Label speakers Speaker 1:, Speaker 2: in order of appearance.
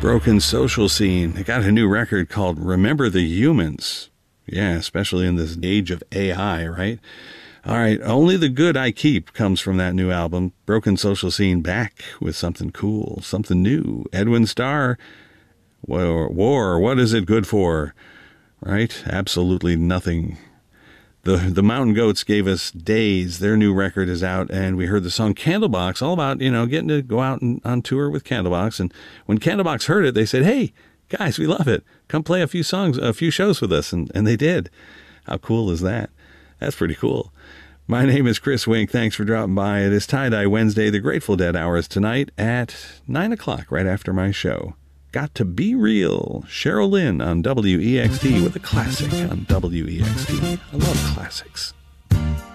Speaker 1: Broken Social Scene. They got a new record called Remember the Humans. Yeah, especially in this age of AI, right? All right, Only the Good I Keep comes from that new album. Broken Social Scene back with something cool, something new. Edwin Starr, War, what is it good for? Right? Absolutely nothing. The Mountain Goats gave us Days. Their new record is out, and we heard the song Candlebox, all about, getting to go out on tour with Candlebox. And when Candlebox heard it, they said, hey, guys, we love it. Come play a few shows with us. And they did. How cool is that? That's pretty cool. My name is Chris Wink. Thanks for dropping by. It is Tie-Dye Wednesday. The Grateful Dead hour is tonight at 9 o'clock, right after my show. Got to Be Real. Cheryl Lynn on WEXT with a classic on WEXT. I love classics.